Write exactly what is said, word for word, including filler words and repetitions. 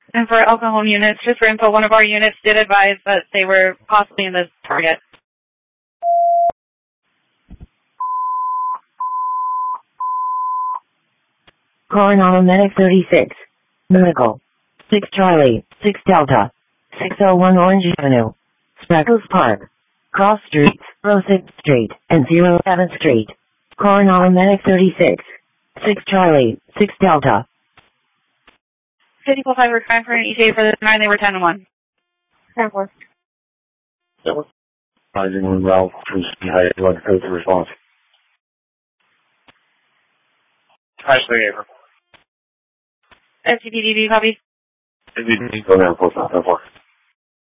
And for El Cajon units, just for info, one of our units did advise that they were possibly in the target. Coronado Medic thirty-six. Medical. six Charlie, six Delta. six oh one Orange Avenue. Speckles Park. Cross Streets, oh sixth Street, and oh seventh Street. Coronado Medic thirty-six. six Charlie, six Delta. fifty plus five were trying for an E T A for the nine, they were ten and one. ten four. Rising one Ralph from City High, you want to code the response. Ashley April. S C P D D, copy. If you need to go down, four five four.